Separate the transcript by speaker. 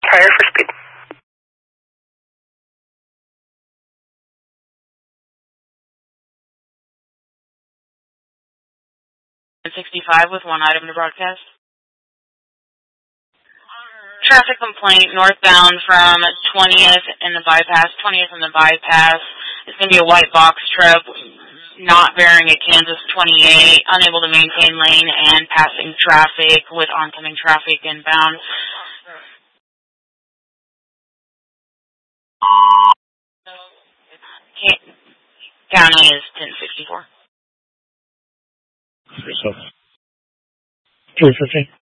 Speaker 1: higher for speed.
Speaker 2: 65 with one item to broadcast. Traffic complaint northbound from 20th and the bypass. 20th and the bypass. It's going to be a white box truck not bearing a Kansas 28, unable to maintain lane and passing traffic with oncoming traffic inbound. County is 1064.
Speaker 3: 315.